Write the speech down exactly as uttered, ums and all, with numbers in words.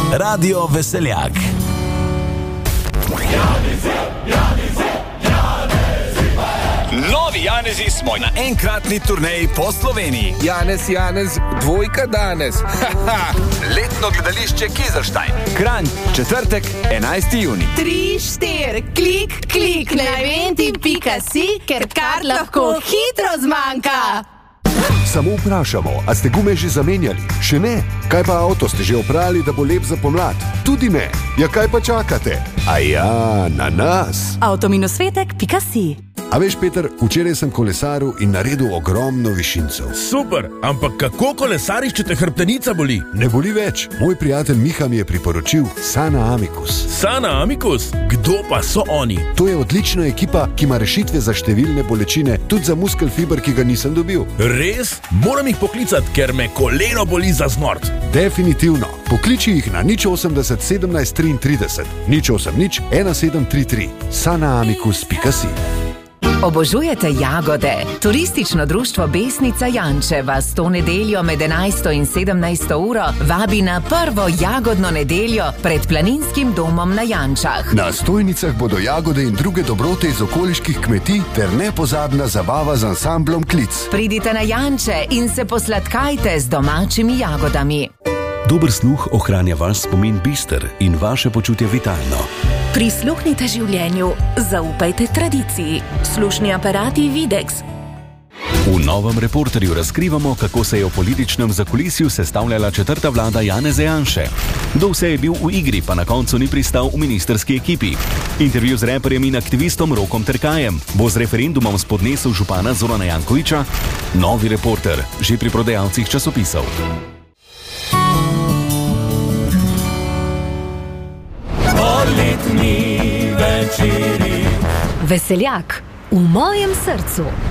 Radio Veseljak. Novi Janezi smo na enkratni turneji po Sloveniji. Janez, Janez, dvojka danes. Letno gledališče Kizerstein. Kranj, četrtek, enajsti junij. Tri, štir, klik, klik na eventi pika si, ker kar lahko hitro zmanjka. Samo vprašamo, a ste gume že zamenjali? Še ne? Kaj pa avto ste že oprali, da bo lep za pomlad? Tudi ne. Ja, kaj pa čakate? A ja, na nas. avtominusvetek pika si. A veš, Peter, včeraj sem kolesaril in naredil ogromno višincev. Super, ampak kako kolesariš, če te hrbtenica boli? Ne boli več. Moj prijatelj Miha mi je priporočil Sana Amicus. Sana Amicus? Kdo pa so oni? To je odlična ekipa, ki ima rešitve za številne bolečine, tudi za muskelfiber, ki ga nisem dobil. Res? Moram jih poklicati, ker me koleno boli za znort. Definitivno. Pokliči jih na nič osemdeset sedemnajst triintrideset, nič osem nič ena sedem tri tri. sana amicus pika si. Obožujete jagode? Turistično društvo Besnica Janče vas to nedeljo med enajsto in sedemnajsto uro vabi na prvo jagodno nedeljo pred planinskim domom na Jančah. Na stojnicah bodo jagode in druge dobrote iz okoliških kmetij ter nepozabna zabava z ansamblom Klic. Pridite na Janče in se posladkajte z domačimi jagodami. Dober sluh ohranja vaš spomin bister in vaše počutje vitalno. Prisluhnite življenju, zaupajte tradiciji. Slušni aparati Videx. V novem Reporterju razkrivamo, kako se je v političnem zakulisju sestavljala četrta vlada Janeza Janše. Kdo vse je bil v igri, pa na koncu ni pristal v ministrski ekipi. Intervju z reperjem in aktivistom Rokom Terkajem. Bo z referendumom spodnesel župana Zorana Jankovića? Novi Reporter, že pri prodajalcih časopisov. Poletni večeri. Veseljak v mojem srcu.